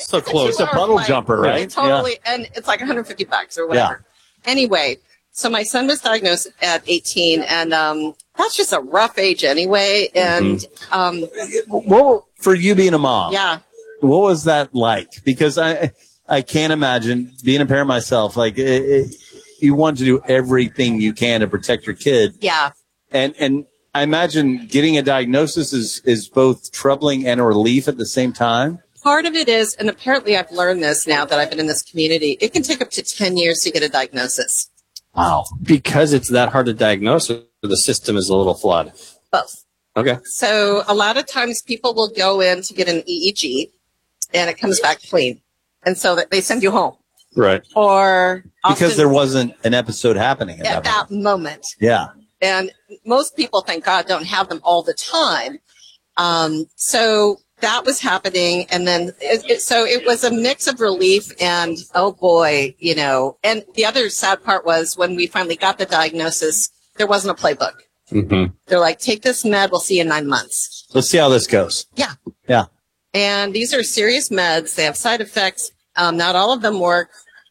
So close. It's a puddle jumper, right? Totally. Yeah. And it's like $150 or whatever. Yeah. Anyway, so my son was diagnosed at 18, and that's just a rough age anyway. And well, for you being a mom, what was that like? Because I can't imagine being a parent myself. Like you want to do everything you can to protect your kid. Yeah. And I imagine getting a diagnosis is both troubling and a relief at the same time. Part of it is, and apparently I've learned this now that I've been in this community, it can take up to 10 years to get a diagnosis. Wow. Because it's that hard to diagnose, the system is a little flawed. Both. Okay. So a lot of times people will go in to get an EEG, and it comes back clean. And so they send you home. Right. Or because there wasn't an episode happening at that moment. Yeah. And most people, thank God, don't have them all the time. So that was happening. And then, so it was a mix of relief and, oh boy, you know, and the other sad part was when we finally got the diagnosis, there wasn't a playbook. Mm-hmm. They're like, take this med, we'll see you in 9 months. Let's see how this goes. Yeah. Yeah. And these are serious meds. They have side effects. Not all of them work.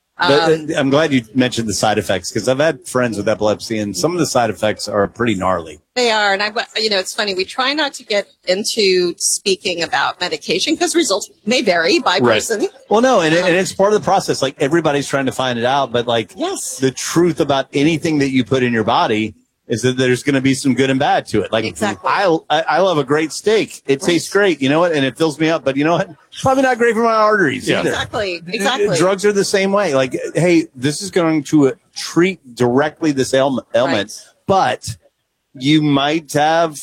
I'm glad you mentioned the side effects because I've had friends with epilepsy and some of the side effects are pretty gnarly. They are. And it's funny. We try not to get into speaking about medication because results may vary by person. Well, no. And it's part of the process. Like everybody's trying to find it out. But like the truth about anything that you put in your body is that there's going to be some good and bad to it. Like exactly. I love a great steak. It tastes great. You know what? And it fills me up. But you know what? It's probably not great for my arteries either. Exactly. Drugs are the same way. Like, hey, this is going to treat directly this ailment, but you might have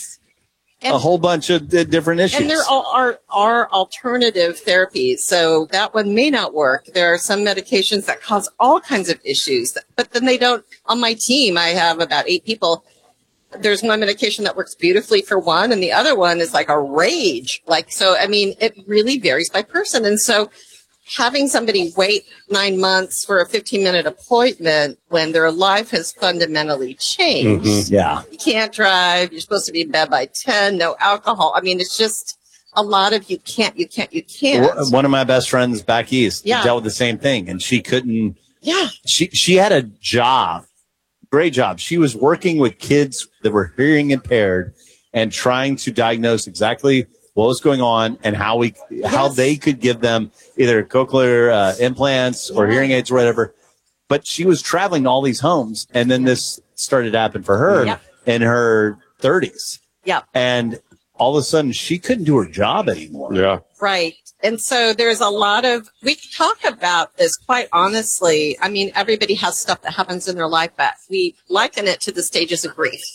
a whole bunch of different issues. And there are alternative therapies. So that one may not work. There are some medications that cause all kinds of issues, but then they don't. On my team, I have about 8 people. There's one medication that works beautifully for one, and the other one is like a rage. So, I mean, it really varies by person. And so having somebody wait 9 months for a 15-minute appointment when their life has fundamentally changed. Mm-hmm. Yeah. You can't drive. You're supposed to be in bed by 10, no alcohol. I mean, it's just a lot of you can't. One of my best friends back east dealt with the same thing, and she couldn't. Yeah. She had a job. Great job. She was working with kids that were hearing impaired and trying to diagnose exactly what was going on and how they could give them either cochlear implants or hearing aids or whatever. But she was traveling to all these homes, and then this started to happen for her in her 30s. Yeah. And all of a sudden, she couldn't do her job anymore. Yeah. Right. And so there's a lot of, we talk about this quite honestly. I mean, everybody has stuff that happens in their life, but we liken it to the stages of grief.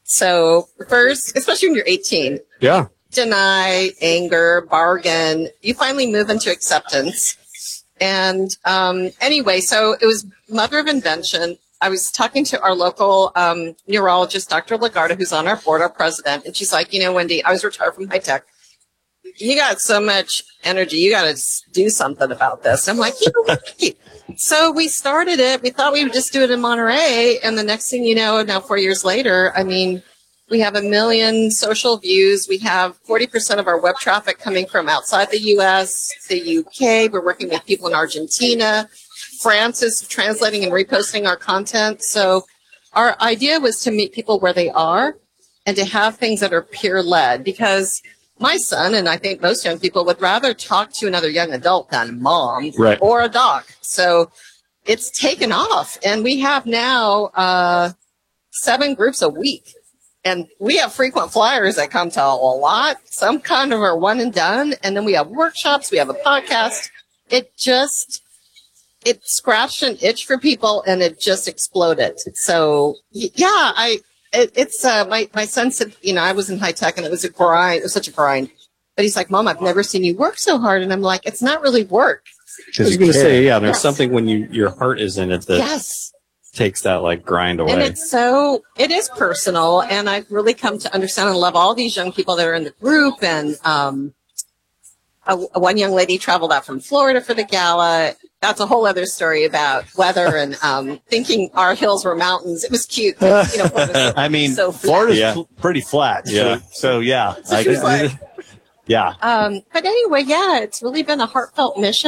So first, especially when you're 18. Yeah. Deny, anger, bargain. You finally move into acceptance. And anyway, so it was mother of invention. I was talking to our local neurologist, Dr. Lagarda, who's on our board, our president. And she's like, you know, Wendy, I was retired from high tech. You got so much energy. You got to do something about this. I'm like, you know what? So we started it. We thought we would just do it in Monterey. And the next thing you know, now 4 years later, I mean, we have 1 million social views. We have 40% of our web traffic coming from outside the U.S., the UK. We're working with people in Argentina. France is translating and reposting our content. So our idea was to meet people where they are and to have things that are peer-led, because my son, and I think most young people, would rather talk to another young adult than mom or a doc. So it's taken off. And we have now 7 groups a week. And we have frequent flyers that come to a lot. Some kind of are one and done. And then we have workshops. We have a podcast. It scratched an itch for people, and it just exploded. So yeah, my son said, you know, I was in high tech and it was a grind. It was such a grind. But he's like, Mom, I've never seen you work so hard. And I'm like, it's not really work. I was going to say, there's something when your heart is in it that takes that like grind away. And it is personal. And I've really come to understand and love all these young people that are in the group. And one young lady traveled out from Florida for the gala. That's a whole other story about weather and thinking our hills were mountains. It was cute. But, you know, I mean, so Florida's pretty flat. Yeah. So yeah. So yeah. but anyway, it's really been a heartfelt mission.